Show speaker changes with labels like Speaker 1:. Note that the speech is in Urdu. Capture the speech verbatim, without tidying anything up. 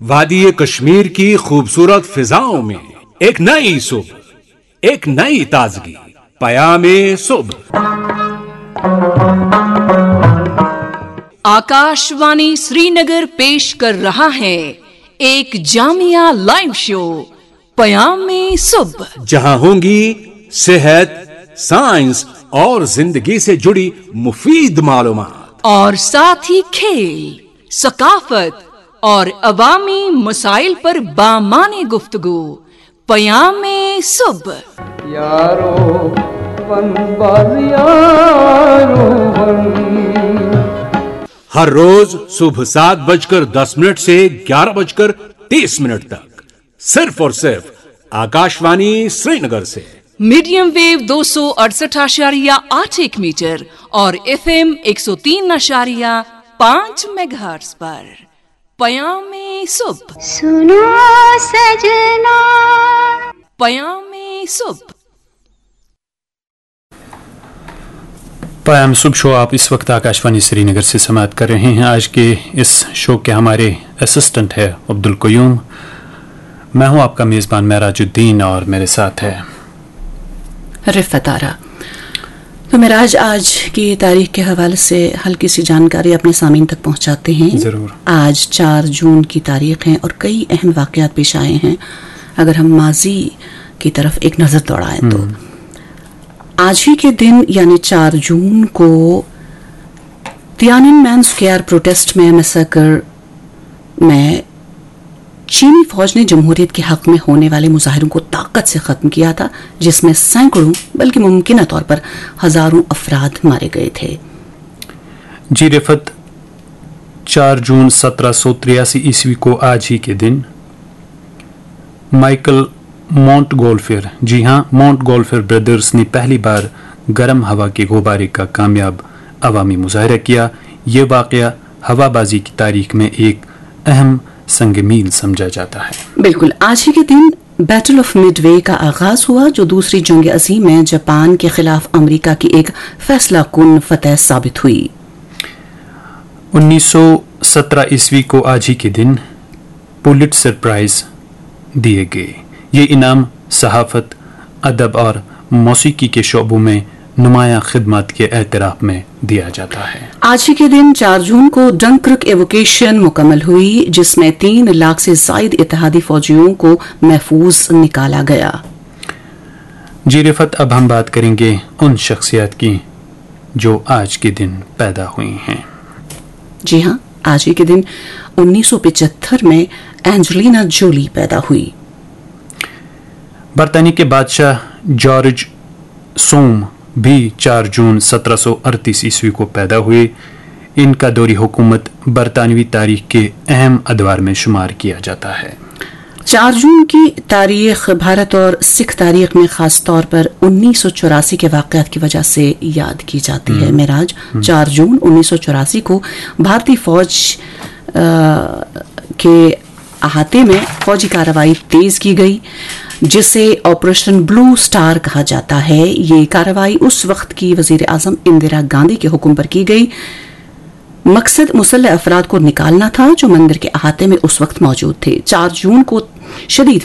Speaker 1: وادی کشمیر کی خوبصورت فضاؤں میں ایک نئی صبح، ایک نئی تازگی، پیام صبح۔
Speaker 2: آکاش وانی سری نگر پیش کر رہا ہے ایک جامعہ لائیو شو پیام صبح،
Speaker 1: جہاں ہوں گی صحت، سائنس اور زندگی سے جڑی مفید معلومات،
Speaker 2: اور ساتھ ہی کھیل، ثقافت اور عوامی مسائل پر بامعنی گفتگو۔ پیام صبح۔
Speaker 3: یارو ون باز یارو ون،
Speaker 1: ہر روز صبح سات بج کر دس منٹ سے گیارہ بج کر تیس منٹ تک، صرف اور صرف آکاش وانی سری نگر سے،
Speaker 2: میڈیم ویو دو سو اڑسٹھ اشاریہ آٹھ ایک میٹر اور ایف ایم ایک سو تین اشاریہ پانچ میگا ہرٹز پر۔ پیام صبح،
Speaker 4: سنو سجنا،
Speaker 2: پیام صبح۔
Speaker 5: پیام صبح شو آپ اس وقت آکاش وانی سری نگر سے سماعت کر رہے ہیں۔ آج کے اس شو کے ہمارے اسسٹنٹ ہے عبدالقیوم، میں ہوں آپ کا میزبان معراج الدین، اور میرے ساتھ ہے
Speaker 6: رفعت آرا۔ تو معراج، آج کی تاریخ کے حوالے سے ہلکی سی جانکاری اپنے سامعین تک پہنچاتے ہیں۔
Speaker 5: ضرور۔
Speaker 6: آج چار جون کی تاریخ ہے اور کئی اہم واقعات پیش آئے ہیں۔ اگر ہم ماضی کی طرف ایک نظر دوڑائیں تو آج ہی کے دن یعنی چار جون کو تیانن مین اسکوائر پروٹیسٹ میں میساکر میں چینی فوج نے جمہوریت کے حق میں ہونے والے مظاہروں کو طاقت سے ختم کیا تھا، جس میں سینکڑوں بلکہ ممکنہ طور پر ہزاروں افراد مارے گئے تھے۔
Speaker 5: جی رفت، چار جون سترہ سو تریاسی عیسوی کو آج ہی کے دن مائیکل مونٹ گولفیر، جی ہاں مونٹ گولفیر بردرز نے پہلی بار گرم ہوا کے غبارے کا کامیاب عوامی مظاہرہ کیا۔ یہ واقعہ ہوا بازی کی تاریخ میں ایک اہم سنگ میل سمجھا جاتا ہے۔
Speaker 6: بالکل، آج ہی کے دن بیٹل آف مڈ وے کا آغاز ہوا، جو دوسری جنگ عظیم میں جاپان کے خلاف امریکہ کی ایک فیصلہ کن فتح ثابت ہوئی۔
Speaker 5: انیس سو سترہ عیسوی کو آج ہی کے دن پولیٹزر پرائز دیے گئے۔ یہ انعام صحافت، ادب اور موسیقی کے شعبوں میں نمایاں خدمات کے اعتراف میں دیا جاتا ہے۔
Speaker 6: آج ہی کے دن چار جون کو ڈنکرک ایووکیشن مکمل ہوئی، جس میں تین لاکھ سے زائد اتحادی فوجیوں کو محفوظ نکالا گیا۔
Speaker 5: جی رفت، اب ہم بات کریں گے ان شخصیات کی جو آج کے دن پیدا ہوئی ہیں۔
Speaker 6: جی ہاں، آج ہی کے دن انیس سو پچہتر میں اینجلینا جولی پیدا ہوئی۔
Speaker 5: برطانیہ کے بادشاہ جارج سوم بھی چار جون سترہ سو اڑتیس عیسوی کو پیدا ہوئے۔ ان کا دوری حکومت برطانوی تاریخ کے اہم ادوار میں شمار کیا جاتا ہے۔
Speaker 6: چار جون کی تاریخ بھارت اور سکھ تاریخ میں خاص طور پر انیس سو چوراسی کے واقعات کی وجہ سے یاد کی جاتی ہے۔ معراج، چار جون انیس سو چوراسی کو بھارتی فوج کے احاطے میں فوجی کارروائی تیز کی گئی، جسے آپریشن بلو سٹار کہا جاتا ہے۔ یہ کارروائی اس وقت کی وزیر اعظم اندرا گاندھی کے حکم پر کی گئی۔ مقصد مسلح افراد کو نکالنا تھا جو مندر کے احاطے میں اس وقت موجود تھے۔ چار جون کو شدید